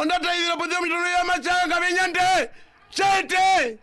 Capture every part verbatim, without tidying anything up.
ondata idiro podio mitono ya machanga benyande chete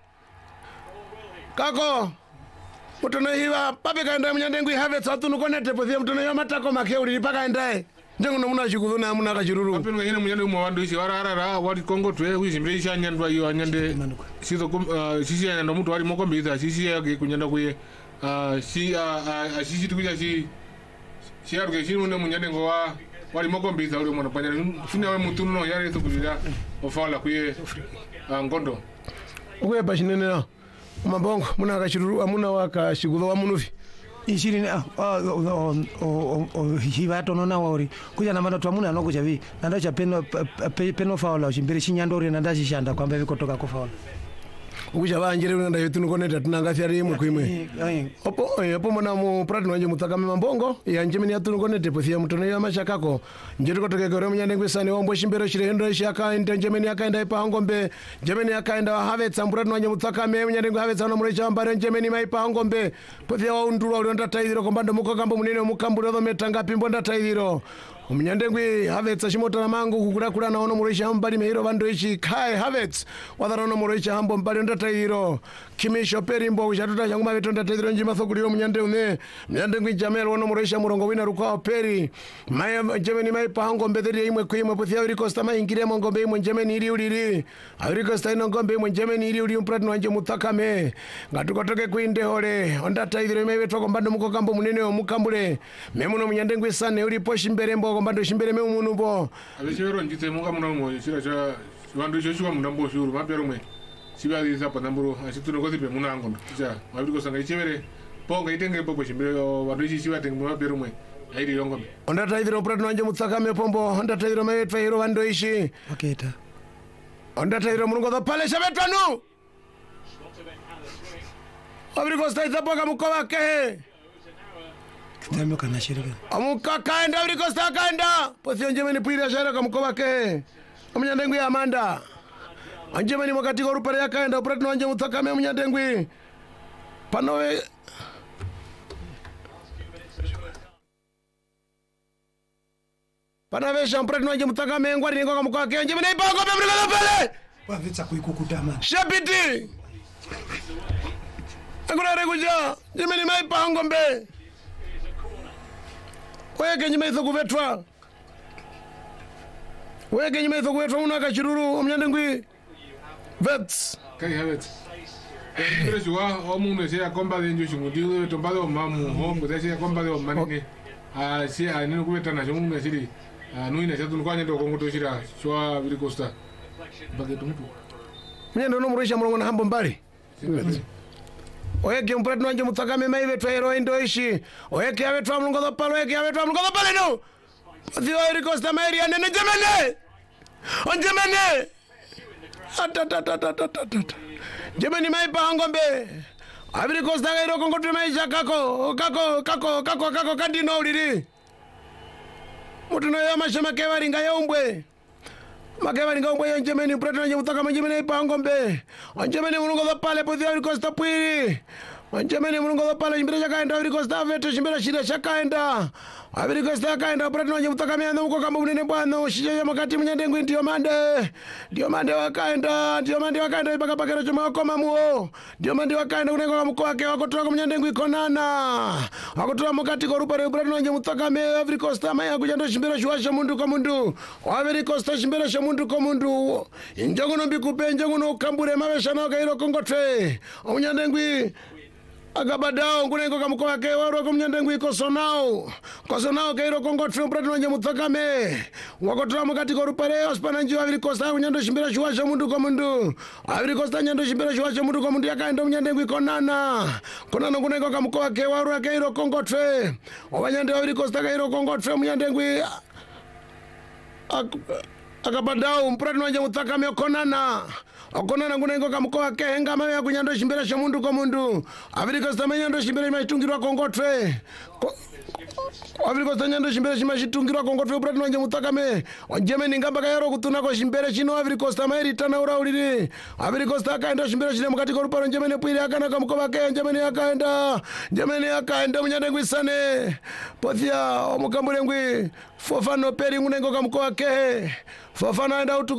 kako mutono hiwa pape kaenda mnyande ngwi have tsatu nukonete podio mitono ya matako make uri paka endae njengo muna chikuduna amuna kachiruru pape ngene mnyande mu wandu isi wararara wali kongo twe wizimbire isha nyandwa iyo anyande sizo sisi nyando mtu wali mokombiza sisi yake kunyanda kuye si sisi tukuja si si aruke si munde mnyande ngowa wali mokombiza uri mwana panya fina we mutunu no yare tukujira ofala kuye ngondo uwe bashinenera mabongo muna kachiruru amuna wakashigudo wa munufi ishiri ah o o o hivato nona wori kuja na manoto amuna no kuja vi nanda cha peno peno faula chimbiri chinyandori nanda chishanda kwamba vikotoka kufaula ukuja banjire nanda yetu nukoneta tunangasi ari imwe kwimwe opo opo mona mu pratino wanje mutakame mambongo yanje mini yatu nukonete posia mutono ya mashakako njiri kotoke gore munyande ngwisani wombo chimbero chirendo shaka inde njemeni yakaenda ipa ngombe njemeni yakaenda havetsa pratino wanje mutakame munyande nghavetsa no muri chambare njemeni maipa ngombe posia wa unduru uri ndataidiro kombando mukokambo munene mukamburo do metanga pimbo ndataidiro umunyande ngwi havetsa chimota mangu kukura kura naono muri chambari mehiro bando ichi kai havets wadharono muri chambo mbali ndataidiro kimisho perimbo uchatuta changu maveto ndataidiro njima thokuliro munyande une munyande ngwi jamel wono muri chamurongo wina rukwao peri maya jemeni mai pango mbederi imwe kuimwe puthia uri kosta mai ingire ngombe imwe jemeni iri uri uri kosta ino ngombe imwe jemeni iri uri umpratino wanje mutakame ngatukotoke kuinde hore ondataidiro imwe veto kombando mukokambo munene omukambule memuno munyande ngwi sane uri poshi mberembo kombando shimbere me umuntu bo abishero njite muka muna mo chira cha vandu chochuka munambo shuru mapero mwe sibali zapa namburo asituno kozipe muna ngondo cha mabiri ko sanga ichevere ponga itenge popo shimbere vandu ichi chiwate mapero mwe airi yongombe ondataidiro pratino wanje mutakame pombo ondataidiro me vetwa hiro vandu ichi oketa ondataidiro mulungu do pale shavetanu abiri ko staita poka mukova ke Kitamo kana shirika. Amuka kaenda uri kosta kaenda. Posio njemeni puira shara kamukoba ke. Amunyande ngwi Amanda. Anjemeni wakati ko rupare yakaenda pratino anje mutakame munyande ngwi. Panowe Panawe shampratino anje mutakame ngwari ngo kamukoba ke njemeni ipango pe mriko pale. Wavitsa kuikukutama. Shapiti. Ngura rekuja. Njemeni mai pango mbe. Wege nyuma izo kuvetwa Wege nyuma izo kuvetwa unaka chiruru omnyande ngwi vets kai havets Kire juwa omundu ese komba de njo chungudiwe tombado mamu homu ese komba de manine ah si anino kubeta na chungu ngasiri ah nuina chatu nkwanya ndo kongoto shira chwa biri costa bagetu mtu mnyando no murisha mulongo na hambo mbali Oeke mpratino wanje mutakame mai vetwa hero endo ishi Oeke ya vetwa mulungo do palo Oeke ya vetwa mulungo do palo no Thiwa uri kosta mairi anene njemene Onjemene Atatatatatatatata Njemeni mai pa ngombe Abiri kosta gairo kongotu maisha kako Kako kako kako kako kandino uliri Mutuno ya masha makewa ringa ya umbwe Makewa ringa umbwe njemeni mpratino wanje mutakame njemene pa ngombe Njemeni mulungo do pale Pothia uri kosta puiri Njemeni mulungo do pale Jimbira shakaenda uri kosta veto Jimbira shira shakaenda Abiri kosta kaenda pratino wanje mutakame Ando muko kamba unene bwano Shija ya makati mnyande ngwi ndiyo mande Ndiyo mande wakaenda Ndiyo mande wakaenda Ibaka pakero chuma wakoma muo Ndiyo mande wakaenda Unengo wa mko wake Wakotura kumnyande ngwi konana Wakotura mukati korupare Pratino wanje mutakame Abiri kosta maya kujando Jimbira shuasha mundu kwa mundu Abiri kosta jimbira sha mundu kwa mundu Injongu no mbikupe Injongu no kambure Mawesha na wakairo kongotre Omnyande ngwi Agabadao ngunengo kamukoa ke waro kumnyande ngwi kosonao kosonao keiro kongotwe pratino wanje mutakame wakotra mukati korupare ospana njiwa aviri kosta unyando shimbira shuasha mundu kwa mundu aviri kosta nyando shimbira shuasha mundu kwa mundu yakaenda mnyande ngwi konana konana ngunengo kamukoa ke waro keiro kongotwe wanyande aviri kosta keiro kongotwe mnyande ngwi Agabadao pratino wanje mutakame konana Okonana ngunengo kamukoa ke henga mawe ya kunyando shimbira sha mundu kwa mundu Aviri kosta manyando shimbira maitungirwa kongotwe Aviri kosta nyando shimbira shimashitungirwa kongotwe Pratino wanje mutakame Njemeni ngamba kayaro kutunako shimbira shino Aviri kosta mairi tana ura uliri Aviri kosta akaenda shimbira shine mukati koruparo Njemeni puiri akana kamukoa ke Njemeni akaenda Njemeni akaenda mnyande ngwi sane Pothia omukambule ngwi Fofano peri ngunengo kamukoa ke Fofano aenda utu